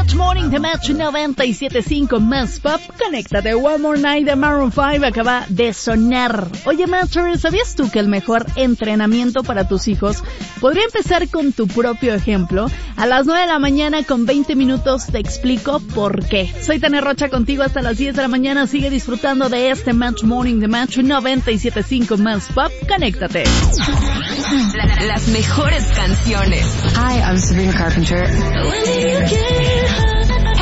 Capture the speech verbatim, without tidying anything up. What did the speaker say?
Match Morning de Match noventa y siete punto cinco más pop. Conéctate. One More Night de Maroon five acaba de sonar. Oye, Matcher, ¿sabías tú que el mejor entrenamiento para tus hijos podría empezar con tu propio ejemplo? A las nueve de la mañana con veinte minutos te explico por qué. Soy Tania Rocha contigo hasta las diez de la mañana. Sigue disfrutando de este Match Morning de Match noventa y siete punto cinco más pop. Conéctate. La, las mejores canciones. Hi, I'm Sabrina Carpenter. When you get high.